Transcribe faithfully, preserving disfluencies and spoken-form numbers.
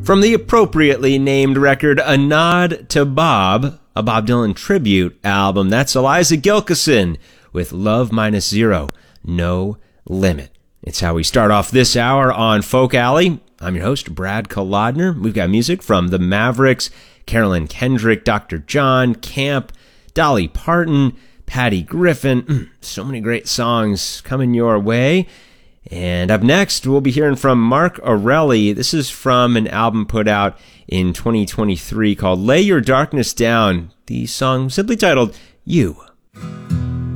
From the appropriately named record A Nod to Bob, a Bob Dylan tribute album, that's Eliza Gilkyson with Love Minus Zero, No Limit. It's how we start off this hour on Folk Alley. I'm your host, Brad Kolodner. We've got music from The Mavericks, Carolyn Kendrick, Doctor John, Camp, Dolly Parton, Patty Griffin. So many great songs coming your way. And up next, we'll be hearing from Mark Orelli. This is from an album put out in twenty twenty-three called Lay Your Darkness Down. The song simply titled You.